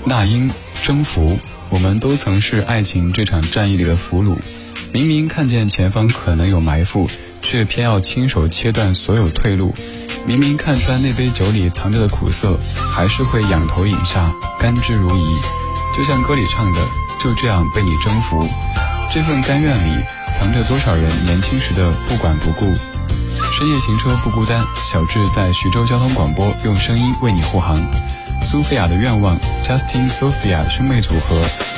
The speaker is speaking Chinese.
那英征服，我们都曾是爱情这场战役里的俘虏，明明看见前方可能有埋伏，却偏要亲手切断所有退路，明明看穿那杯酒里藏着的苦涩，还是会仰头饮下，甘之如饴。就像歌里唱的，就这样被你征服，这份甘愿里藏着多少人年轻时的不管不顾。深夜行车不孤单，小智在徐州交通广播用声音为你护航。苏菲亚的愿望 Justin Sophia 兄妹组合